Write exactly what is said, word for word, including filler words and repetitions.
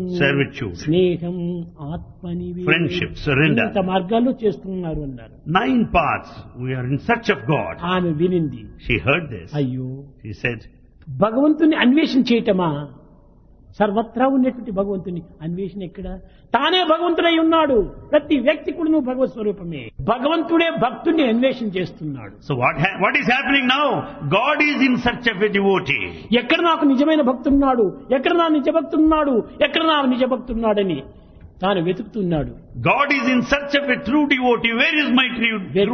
servitude, స్నేహం, ఆత్మనివేదన, friendship, surrender. ఇంత మార్గాల్లో చేస్తున్నారు అన్నారు. Nine paths. We are in search of God. ఆమె వినింది. She heard this. అయ్యో, She said, భగవంతుని అన్వేషణ చేయటమా? సర్వత్రా ఉన్నటువంటి భగవంతుని అన్వేషణ ఎక్కడ? తానే భగవంతుడై ఉన్నాడు. ప్రతి వ్యక్తి కూడా నువ్వు భగవత్ స్వరూపమే. భగవంతుడే భక్తుడిని అన్వేషణ చేస్తున్నాడు. so what ha- what is happening now? God is in search of a devotee. ఎక్కడ నాకు నిజమైన భక్తున్నాడు, ఎక్కడ నా నిజ భక్తున్నాడు, ఎక్కడ నా నిజ భక్తున్నాడని తాను వెతుకుతున్నాడు. God is in search of a true devotee. Where is my true, true